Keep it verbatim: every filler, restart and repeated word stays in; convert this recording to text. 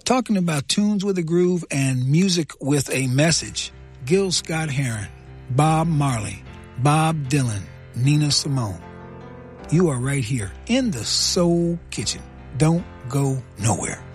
Talking about tunes with a groove and music with a message. Gil Scott-Heron, Bob Marley, Bob Dylan, Nina Simone. You are right here in the Soul Kitchen. Don't go nowhere.